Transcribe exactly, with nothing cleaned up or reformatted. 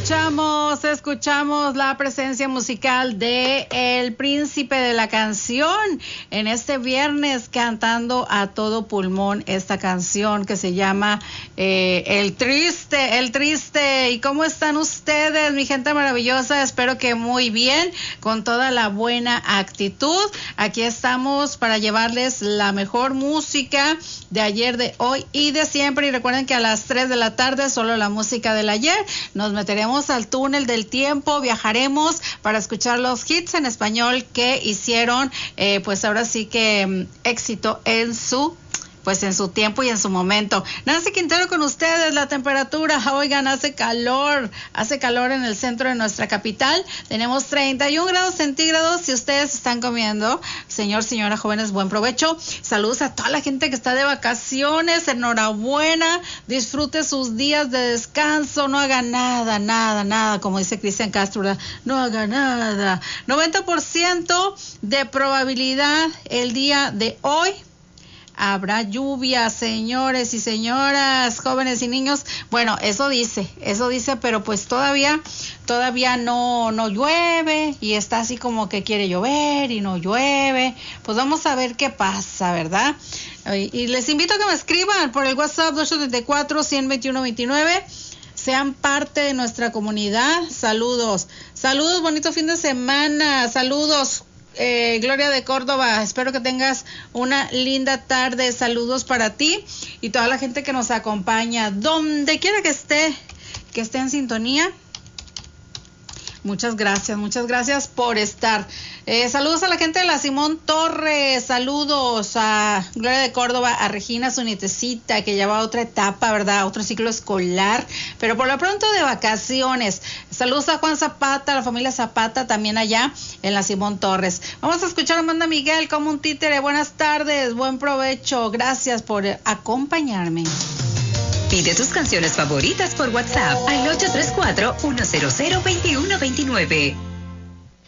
Escuchamos, escuchamos la presencia musical de El Príncipe de la Canción en este viernes, cantando a todo pulmón esta canción que se llama eh, El Triste, El Triste. ¿Y cómo están ustedes, mi gente maravillosa? Espero que muy bien, con toda la buena actitud. Aquí estamos para llevarles la mejor música de ayer, de hoy y de siempre. Y recuerden que a las tres de la tarde, solo la música del ayer. Nos meteremos al túnel del tiempo, viajaremos para escuchar los hits en español que hicieron, eh, pues ahora sí que um, éxito en su pues en su tiempo y en su momento. Nancy Quintero con ustedes. La temperatura, oigan, hace calor, hace calor en el centro de nuestra capital. Tenemos treinta y un grados centígrados. Si ustedes están comiendo, señor, señora, jóvenes, buen provecho. Saludos a toda la gente que está de vacaciones. Enhorabuena. Disfrute sus días de descanso. No haga nada, nada, nada, como dice Cristian Castro, ¿verdad? No haga nada. noventa por ciento de probabilidad el día de hoy. Habrá lluvia, señores y señoras, jóvenes y niños. Bueno, eso dice, eso dice, pero pues todavía, todavía no, no llueve y está así como que quiere llover y no llueve. Pues vamos a ver qué pasa, ¿verdad? Y les invito a que me escriban por el WhatsApp dos ocho cuatro, uno cero dos uno dos nueve. Sean parte de nuestra comunidad. Saludos, saludos, bonito fin de semana, saludos. Eh, Gloria de Córdoba, espero que tengas una linda tarde. Saludos para ti y toda la gente que nos acompaña, donde quiera que esté, que esté en sintonía. Muchas gracias, muchas gracias por estar. Eh, saludos a la gente de la Simón Torres, saludos a Gloria de Córdoba, a Regina, su nietecita, que ya va a otra etapa, ¿verdad? Otro ciclo escolar, pero por lo pronto de vacaciones. Saludos a Juan Zapata, a la familia Zapata, también allá en la Simón Torres. Vamos a escuchar a Amanda Miguel como un títere. Buenas tardes, buen provecho, gracias por acompañarme. Pide tus canciones favoritas por WhatsApp al ocho tres cuatro, uno cero cero, dos uno dos nueve.